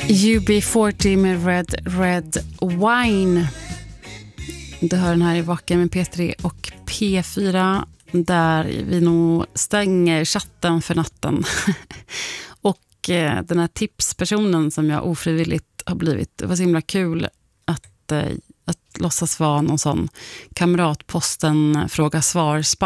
UB40 med Red Wine. Du hör den här i Vaken med P3 och P4, där vi nog stänger chatten för natten. Och den här tipspersonen som jag ofrivilligt har blivit, det var så himla kul att låtsas vara någon sån kamratposten fråga svar